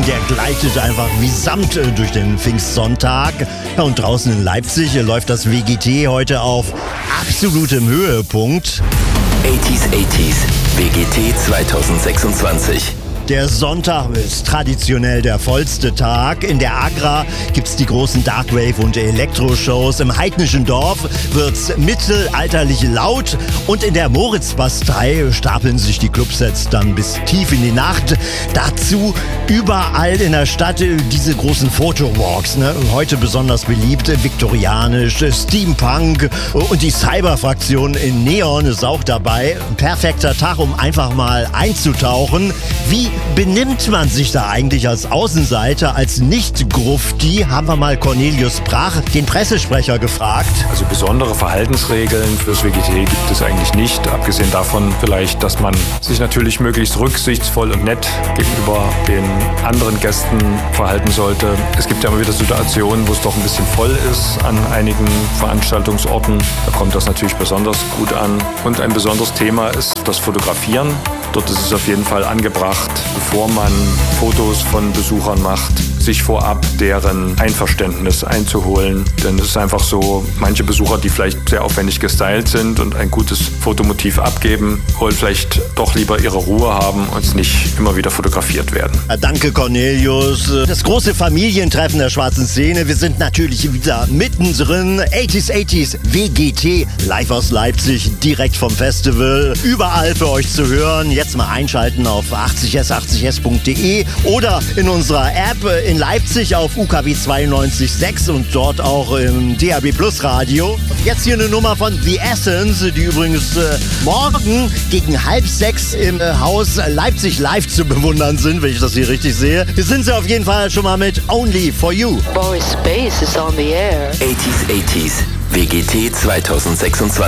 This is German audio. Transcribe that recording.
der gleitet einfach wie Samt durch den Pfingstsonntag. Ja, und draußen in Leipzig läuft das WGT heute auf absolutem Höhepunkt. 80s WGT 2026. Der Sonntag ist traditionell der vollste Tag. In der Agra gibt's die großen Darkwave- und Elektroshows. Im heidnischen Dorf wird's mittelalterlich laut. Und in der Moritzbastei stapeln sich die Clubsets dann bis tief in die Nacht. Dazu überall in der Stadt diese großen Fotowalks. Heute besonders beliebt, viktorianisch, Steampunk und die Cyberfraktion in Neon ist auch dabei. Ein perfekter Tag, um einfach mal einzutauchen. Wie benimmt man sich da eigentlich als Außenseiter, als Nicht-Grufti? Haben wir mal Cornelius Brach, den Pressesprecher, gefragt. Also besondere Verhaltensregeln fürs WGT gibt es eigentlich nicht. Abgesehen davon vielleicht, dass man sich natürlich möglichst rücksichtsvoll und nett gegenüber den anderen Gästen verhalten sollte. Es gibt ja immer wieder Situationen, wo es doch ein bisschen voll ist an einigen Veranstaltungsorten. Da kommt das natürlich besonders gut an. Und ein besonderes Thema ist das Fotografieren. Dort ist es auf jeden Fall angebracht, bevor man Fotos von Besuchern macht, sich vorab deren Einverständnis einzuholen. Denn es ist einfach so, manche Besucher, die vielleicht sehr aufwendig gestylt sind und ein gutes Fotomotiv abgeben, wollen vielleicht doch lieber ihre Ruhe haben und nicht immer wieder fotografiert werden. Danke, Cornelius. Das große Familientreffen der schwarzen Szene. Wir sind natürlich wieder mittendrin. 80s WGT, live aus Leipzig, direkt vom Festival. Überall für euch zu hören. Jetzt mal einschalten auf 80s80s.de oder in unserer App in Leipzig auf UKW 92.6 und dort auch im DAB Plus Radio. Jetzt hier eine Nummer von The Essence, die übrigens morgen gegen 5:30 im Haus Leipzig live zu bewundern sind, wenn ich das hier richtig sehe. Hier sind sie auf jeden Fall schon mal mit Only for You. Boris Space is on the air. 80s WGT 2026.